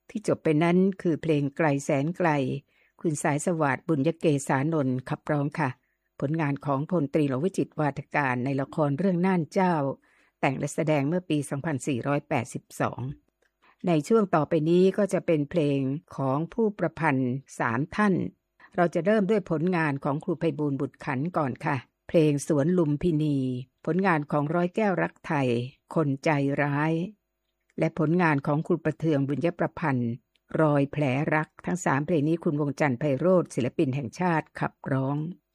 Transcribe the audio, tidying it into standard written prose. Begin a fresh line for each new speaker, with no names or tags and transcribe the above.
ที่จบไปนั้นคือเพลงไกลแสนไกลคุณสายสวัสดิ์บุญยเกษานนท์ขับร้องค่ะผลงานของพลตรีหลวงวิจิตรวาทการในละครเรื่องน่านเจ้าแต่งและแสดงเมื่อปี 2482 ในช่วงต่อไปนี้ก็จะเป็นเพลงของผู้ประพันธ์3ท่านเราจะเริ่มด้วยผลงานของครูไพบูลย์บุตรขันธ์ก่อนค่ะเพลงสวนลุมพินีผลงานของร้อยแก้วรักไทยคนใจร้ายและผลงานของครูประเทืองบุญยประพันธ์รอยแผลรักทั้ง3เพลงนี้คุณวงจันทร์ไพโรจน์ศิลปินแห่งชาติขับร้อง